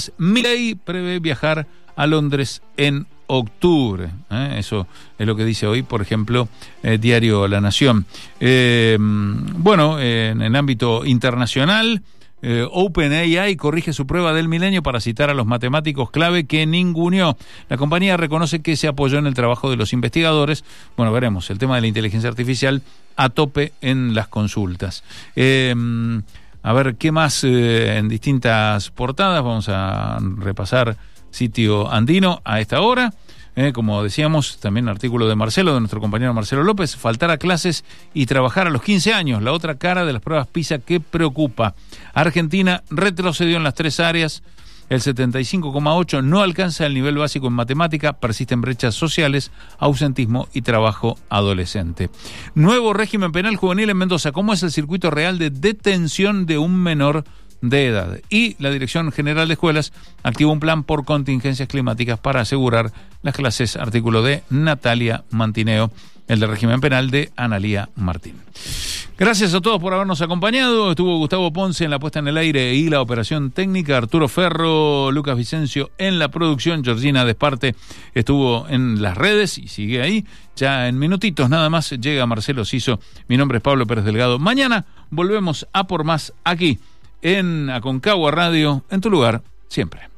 Además, Milei prevé viajar a Londres en octubre. Eso es lo que dice hoy, por ejemplo, diario La Nación. Bueno, en el ámbito internacional, OpenAI corrige su prueba del milenio para citar a los matemáticos clave que ninguneó. La compañía reconoce que se apoyó en el trabajo de los investigadores. Bueno, veremos el tema de la inteligencia artificial a tope en las consultas. A ver, ¿qué más en distintas portadas? Vamos a repasar Sitio Andino a esta hora. Como decíamos, también artículo de Marcelo, de nuestro compañero Marcelo López, faltar a clases y trabajar a los 15 años, la otra cara de las pruebas PISA que preocupa. Argentina retrocedió en las 3 áreas, el 75,8 no alcanza el nivel básico en matemática, persisten brechas sociales, ausentismo y trabajo adolescente. Nuevo régimen penal juvenil en Mendoza, ¿cómo es el circuito real de detención de un menor de edad? Y la Dirección General de Escuelas activó un plan por contingencias climáticas para asegurar las clases, artículo de Natalia Mantineo, el de régimen penal de Analía Martín. Gracias a todos por habernos acompañado. Estuvo Gustavo Ponce en la puesta en el aire y la operación técnica, Arturo Ferro, Lucas Vicencio en la producción, Georgina Desparte estuvo en las redes y sigue ahí. Ya en minutitos nada más llega Marcelo Ciso. Mi nombre es Pablo Pérez Delgado. Mañana volvemos a por más aquí en Aconcagua Radio, en tu lugar siempre.